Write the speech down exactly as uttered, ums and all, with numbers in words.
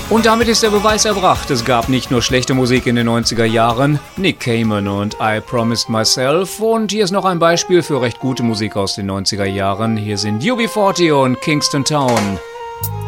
Und damit ist der Beweis erbracht. Es gab nicht nur schlechte Musik in den neunziger Jahren, Nick Cayman und I Promised Myself. Und hier ist noch ein Beispiel für recht gute Musik aus den neunziger Jahren. Hier sind U B vierzig und Kingston Town.